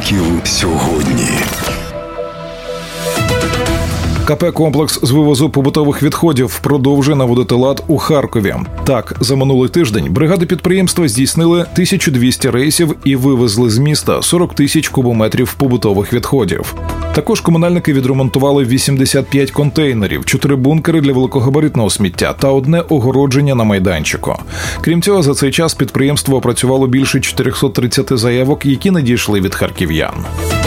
Харків сьогодні. КП «Комплекс» з вивозу побутових відходів продовжує наводити лад у Харкові. Так, за минулий тиждень бригади підприємства здійснили 1200 рейсів і вивезли з міста 40 тисяч кубометрів побутових відходів. Також комунальники відремонтували 85 контейнерів, 4 бункери для великогабаритного сміття та одне огородження на майданчику. Крім цього, за цей час підприємство опрацювало більше 430 заявок, які надійшли від харків'ян.